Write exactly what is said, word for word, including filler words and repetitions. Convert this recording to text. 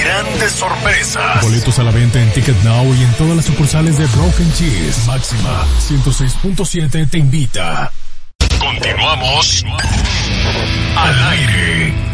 grandes sorpresas. Boletos a la venta en Ticket Now y en todas las sucursales de Broken Cheese. Máxima ciento seis punto siete te invita. Continuamos al aire.